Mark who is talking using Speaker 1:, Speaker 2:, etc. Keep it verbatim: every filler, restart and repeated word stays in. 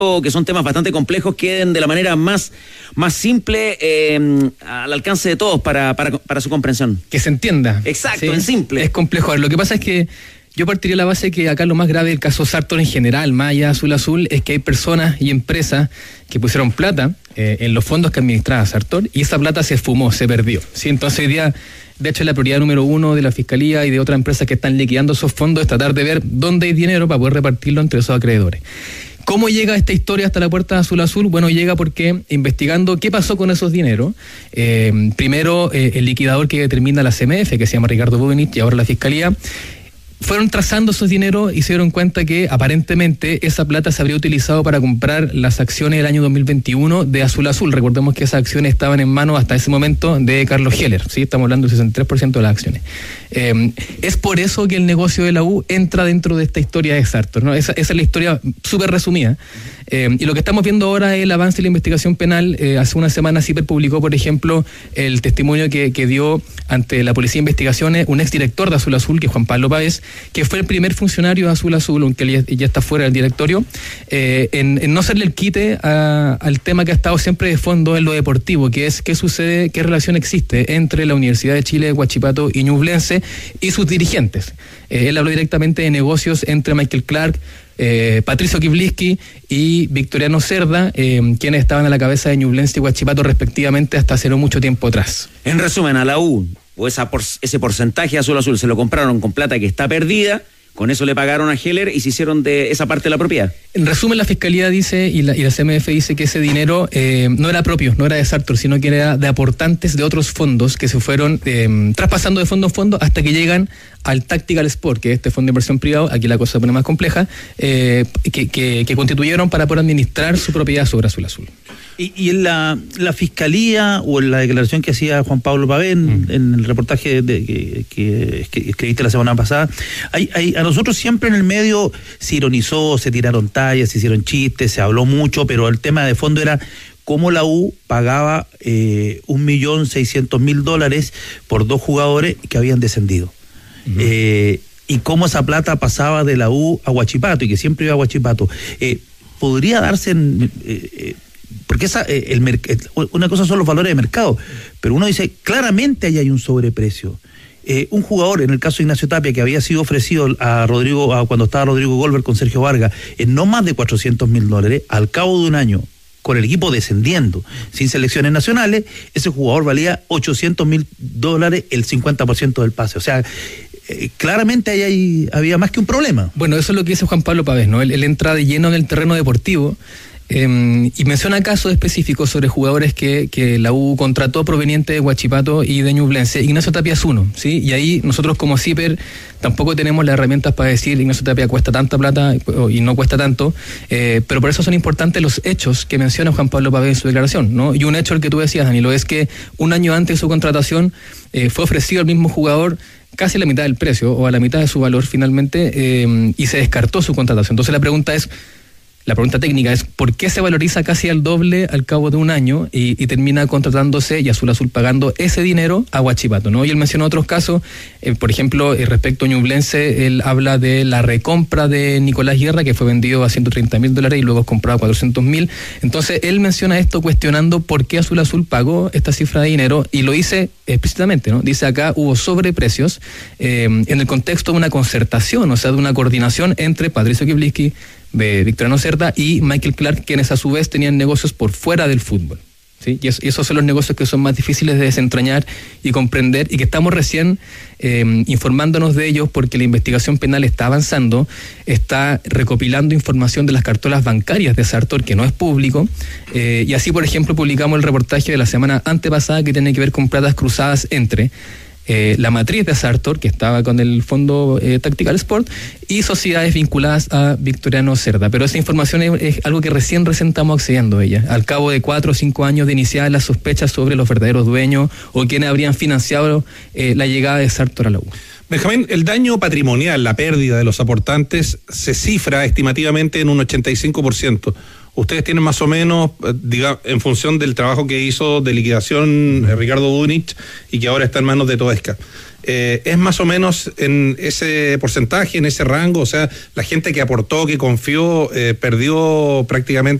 Speaker 1: que son temas bastante complejos, queden de la manera más, más simple eh, al alcance de todos para, para, para su comprensión.
Speaker 2: Que se entienda.
Speaker 1: Exacto,
Speaker 2: ¿sí?
Speaker 1: En simple.
Speaker 2: Es complejo. Lo que pasa es que yo partiría de la base que acá lo más grave del caso Sartor en general, más allá de Azul Azul, es que hay personas y empresas que pusieron plata eh, en los fondos que administraba Sartor y esa plata se esfumó, se perdió. ¿sí? Entonces hoy día, de hecho, la prioridad número uno de la Fiscalía y de otras empresas que están liquidando esos fondos es tratar de ver dónde hay dinero para poder repartirlo entre esos acreedores. ¿Cómo llega esta historia hasta la puerta de Azul Azul? Bueno, llega porque investigando qué pasó con esos dineros, eh, primero eh, el liquidador que determina la C M F, que se llama Ricardo Bubenich, y ahora la Fiscalía, fueron trazando esos dineros y se dieron cuenta que aparentemente esa plata se habría utilizado para comprar las acciones del año dos mil veintiuno de Azul Azul. Recordemos que esas acciones estaban en manos hasta ese momento de Carlos Heller, ¿sí? Estamos hablando del sesenta y tres por ciento de las acciones. Eh, es por eso que el negocio de la U entra dentro de esta historia de Sartor, ¿no? Esa, esa es la historia súper resumida. Eh, y lo que estamos viendo ahora es el avance de la investigación penal. Eh, hace una semana CIPER publicó, por ejemplo, el testimonio que, que dio ante la Policía de Investigaciones un exdirector de Azul Azul, que es Juan Pablo Páez, que fue el primer funcionario de Azul Azul, aunque él ya, ya está fuera del directorio, eh, en, en no hacerle el quite a, al tema que ha estado siempre de fondo en lo deportivo, que es qué sucede, qué relación existe entre la Universidad de Chile, Huachipato y Ñublense y sus dirigentes. Eh, él habló directamente de negocios entre Michael Clark, Eh, Patricio Kiblisky y Victoriano Cerda, eh, quienes estaban a la cabeza de Ñublense y Huachipato respectivamente hasta hace no mucho tiempo atrás.
Speaker 1: En resumen, a la U, o esa por, ese porcentaje de Azul Azul se lo compraron con plata que está perdida, con eso le pagaron a Heller y se hicieron de esa parte de la propiedad.
Speaker 2: En resumen, la Fiscalía dice y la, y la C M F dice que ese dinero eh, no era propio, no era de Sartor, sino que era de aportantes de otros fondos que se fueron eh, traspasando de fondo en fondo hasta que llegan al Tactical Sport, que es este fondo de inversión privado, aquí la cosa se pone más compleja, eh, que, que, que constituyeron para poder administrar su propiedad sobre Azul Azul.
Speaker 3: Y, y en la, la Fiscalía, o en la declaración que hacía Juan Pablo Pavén, mm. en el reportaje de, que, que, que escribiste la semana pasada, hay, hay, a nosotros siempre en el medio se ironizó, se tiraron tallas, se hicieron chistes, se habló mucho, pero el tema de fondo era cómo la U pagaba eh, un millón seiscientos mil dólares por dos jugadores que habían descendido. Uh-huh. Eh, y cómo esa plata pasaba de la U a Huachipato, y que siempre iba a Huachipato. Eh, podría darse en... Eh, eh, porque esa, eh, el una cosa son los valores de mercado, pero uno dice, claramente ahí hay un sobreprecio. Eh, un jugador, en el caso de Ignacio Tapia, que había sido ofrecido a Rodrigo, a, cuando estaba Rodrigo Goldberg con Sergio Vargas, en no más de cuatrocientos mil dólares, al cabo de un año, con el equipo descendiendo, sin selecciones nacionales, ese jugador valía ochocientos mil dólares, el cincuenta por ciento del pase. O sea, eh, claramente ahí hay, había más que un problema.
Speaker 2: Bueno, eso es lo que dice Juan Pablo Pavés, ¿no? Él, él entra de lleno en el terreno deportivo. Eh, y menciona casos específicos sobre jugadores que, que la U contrató provenientes de Huachipato y de Ñublense. Ignacio Tapia es uno, ¿sí? Y ahí nosotros como CIPER tampoco tenemos las herramientas para decir Ignacio Tapia cuesta tanta plata y no cuesta tanto, eh, pero por eso son importantes los hechos que menciona Juan Pablo Pavés en su declaración, ¿no? Y un hecho el que tú decías, Danilo, es que un año antes de su contratación eh, fue ofrecido al mismo jugador casi la mitad del precio o a la mitad de su valor finalmente, eh, y se descartó su contratación. Entonces la pregunta es, La pregunta técnica es ¿por qué se valoriza casi al doble al cabo de un año y, y termina contratándose y Azul Azul pagando ese dinero a Huachipato, ¿no? Y él menciona otros casos, eh, por ejemplo, eh, respecto a Ñublense, él habla de la recompra de Nicolás Guerra, que fue vendido a ciento treinta mil dólares y luego comprado a cuatrocientos mil. Entonces él menciona esto cuestionando por qué Azul Azul pagó esta cifra de dinero y lo dice explícitamente, ¿no? Dice acá hubo sobreprecios eh, en el contexto de una concertación, o sea, de una coordinación entre Patricio Kiblisky, de Victoriano Cerda y Michael Clark, quienes a su vez tenían negocios por fuera del fútbol, ¿sí? Y, es, y esos son los negocios que son más difíciles de desentrañar y comprender, y que estamos recién eh, informándonos de ellos porque la investigación penal está avanzando, está recopilando información de las cartolas bancarias de Sartor, que no es público, eh, y así, por ejemplo, publicamos el reportaje de la semana antepasada que tiene que ver con platas cruzadas entre Eh, la matriz de Sartor, que estaba con el fondo eh, Tactical Sport, y sociedades vinculadas a Victoriano Cerda. Pero esa información es, es algo que recién, recién estamos accediendo a ella, al cabo de cuatro o cinco años de iniciadas las sospechas sobre los verdaderos dueños o quienes habrían financiado eh, la llegada de Sartor a la U.
Speaker 4: Benjamín, el daño patrimonial, la pérdida de los aportantes, se cifra estimativamente en un ochenta y cinco por ciento. ustedes tienen más o menos, diga, en función del trabajo que hizo de liquidación eh, Ricardo Bunich y que ahora está en manos de Toesca, eh, es más o menos en ese porcentaje, en ese rango, o sea, la gente que aportó, que confió, eh, perdió prácticamente